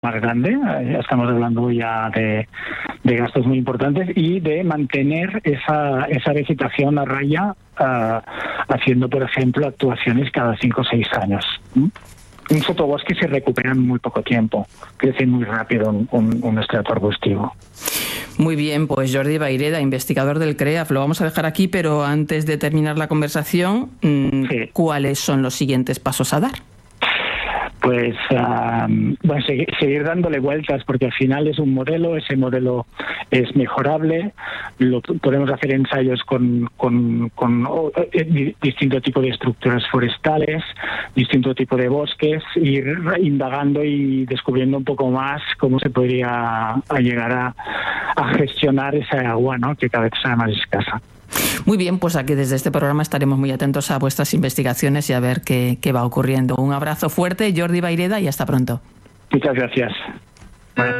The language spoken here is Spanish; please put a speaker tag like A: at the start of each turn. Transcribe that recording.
A: más grande, estamos hablando ya de gastos muy importantes, y de mantener esa vegetación a raya, haciendo, por ejemplo, actuaciones cada 5 o 6 años. Un sotobosque se recupera en muy poco tiempo, crece muy rápido un estrato arbustivo.
B: Muy bien, pues Jordi Vayreda, investigador del CREAF, lo vamos a dejar aquí, pero antes de terminar la conversación, sí, ¿cuáles son los siguientes pasos a dar?
A: Pues seguir dándole vueltas, porque al final es un modelo, ese modelo es mejorable, podemos hacer ensayos con distinto tipo de estructuras forestales, distinto tipo de bosques, ir indagando y descubriendo un poco más cómo se podría llegar a gestionar esa agua, ¿no?, que cada vez sea más escasa.
B: Muy bien, pues aquí desde este programa estaremos muy atentos a vuestras investigaciones y a ver qué va ocurriendo. Un abrazo fuerte, Jordi Vayreda, y hasta pronto.
A: Muchas gracias.